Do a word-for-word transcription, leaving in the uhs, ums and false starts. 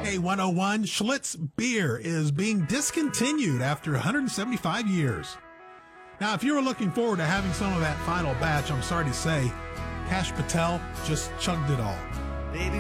K one oh one, Schlitz Beer is being discontinued after one hundred seventy-five years. Now, if you were looking forward to having some of that final batch, I'm sorry to say, Cash Patel just chugged it all. Baby